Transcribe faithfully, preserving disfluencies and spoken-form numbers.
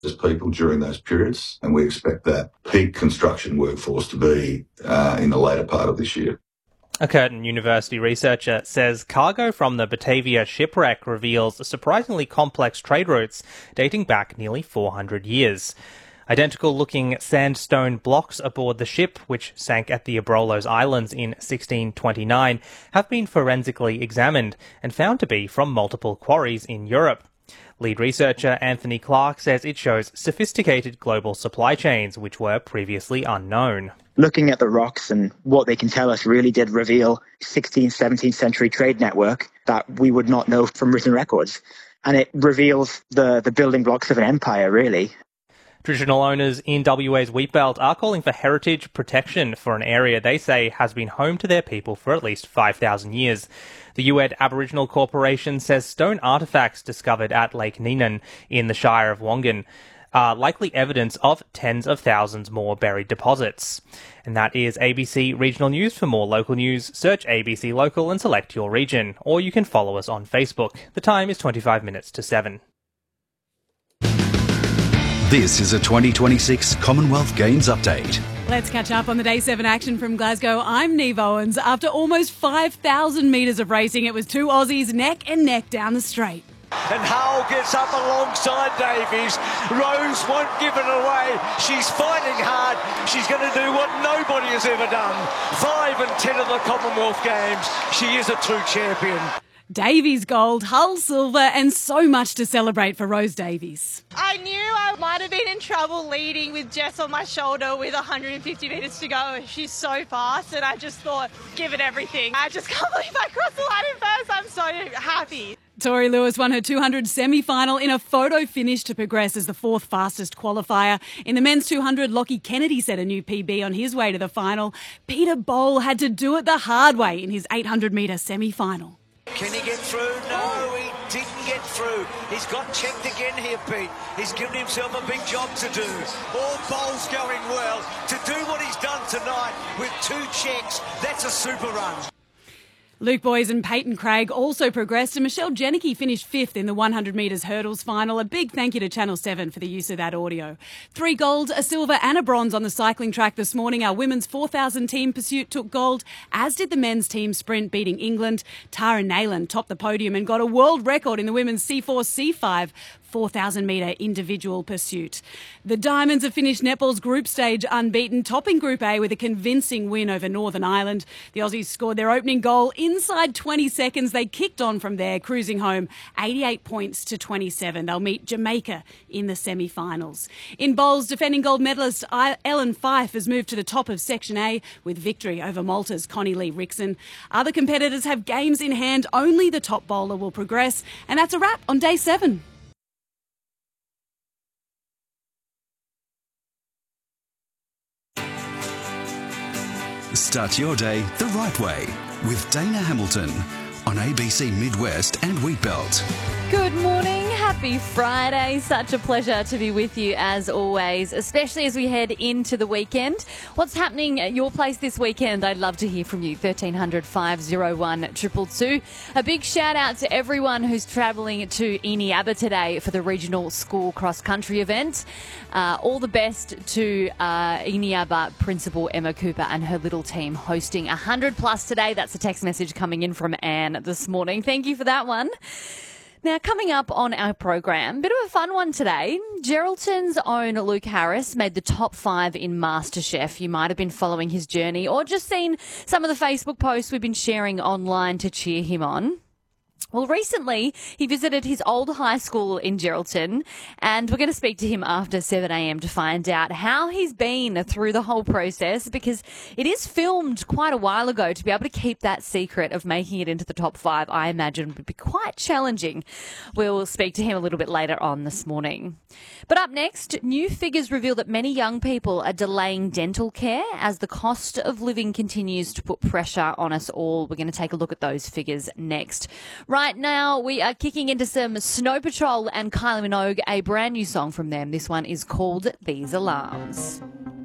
as people during those periods, and we expect that peak construction workforce to be uh, in the later part of this year. A Curtin University researcher says cargo from the Batavia shipwreck reveals surprisingly complex trade routes dating back nearly four hundred years. Identical-looking sandstone blocks aboard the ship, which sank at the Abrolhos Islands in sixteen twenty-nine, have been forensically examined and found to be from multiple quarries in Europe. Lead researcher Anthony Clark says it shows sophisticated global supply chains, which were previously unknown. Looking at the rocks and what they can tell us really did reveal sixteenth, seventeenth century trade network that we would not know from written records. And it reveals the, the building blocks of an empire, really. Traditional owners in W A's Wheatbelt are calling for heritage protection for an area they say has been home to their people for at least five thousand years. The U E D Aboriginal Corporation says stone artefacts discovered at Lake Neenan in the Shire of Wongan are likely evidence of tens of thousands more buried deposits. And that is A B C Regional News. For more local news, search A B C Local and select your region, or you can follow us on Facebook. The time is twenty-five minutes to seven. This is a twenty twenty-six Commonwealth Games update. Let's catch up on the Day seven action from Glasgow. I'm Neve Owens. After almost five thousand metres of racing, it was two Aussies neck and neck down the straight. And Hull gets up alongside Davies. Rose won't give it away. She's fighting hard. She's going to do what nobody has ever done. Five and ten of the Commonwealth Games. She is a true champion. Davies gold, Hull silver, and so much to celebrate for Rose Davies. I knew I might have been in trouble leading with Jess on my shoulder with one hundred fifty metres to go. She's so fast, and I just thought, give it everything. I just can't believe I crossed the line in first. I'm so happy. Tori Lewis won her two hundred semi-final in a photo finish to progress as the fourth fastest qualifier. In the men's two hundred, Lockie Kennedy set a new P B on his way to the final. Peter Bowl had to do it the hard way in his eight hundred metre semi-final. Can he get through? No, he didn't get through. He's got checked again here, Pete. He's given himself a big job to do. All bowls going well. To do what he's done tonight with two checks, that's a super run. Luke Boys and Peyton Craig also progressed, and Michelle Janicki finished fifth in the one hundred metres hurdles final. A big thank you to Channel seven for the use of that audio. Three gold, a silver and a bronze on the cycling track this morning. Our women's four thousand team pursuit took gold, as did the men's team sprint, beating England. Tara Nayland topped the podium and got a world record in the women's C four C five four thousand metre individual pursuit. The Diamonds have finished netball's group stage unbeaten, topping Group A with a convincing win over Northern Ireland. The Aussies scored their opening goal inside twenty seconds. They kicked on from there, cruising home eighty-eight points to twenty-seven. They'll meet Jamaica in the semi-finals. In bowls, defending gold medalist Ellen Fife has moved to the top of Section A with victory over Malta's Connie Lee Rickson. Other competitors have games in hand. Only the top bowler will progress. And that's a wrap on Day seven. Start your day the right way with Dana Hamilton on A B C Midwest and Wheatbelt. Good morning. Happy Friday. Such a pleasure to be with you as always, especially as we head into the weekend. What's happening at your place this weekend? I'd love to hear from you. thirteen hundred, five oh one, two two two. A big shout out to everyone who's travelling to Eneabba today for the regional school cross country event. Uh, all the best to uh, Eneabba Principal Emma Cooper and her little team hosting one hundred plus today. That's a text message coming in from Anne this morning. Thank you for that one. Now, coming up on our program, bit of a fun one today. Geraldton's own Luke Harris made the top five in MasterChef. You might have been following his journey or just seen some of the Facebook posts we've been sharing online to cheer him on. Well, recently he visited his old high school in Geraldton, and we're going to speak to him after seven a.m. to find out how he's been through the whole process, because it is filmed quite a while ago. To be able to keep that secret of making it into the top five, I imagine would be quite challenging. We'll speak to him a little bit later on this morning. But up next, new figures reveal that many young people are delaying dental care as the cost of living continues to put pressure on us all. We're going to take a look at those figures next. Right now, we are kicking into some Snow Patrol and Kylie Minogue, a brand new song from them. This one is called These Alarms.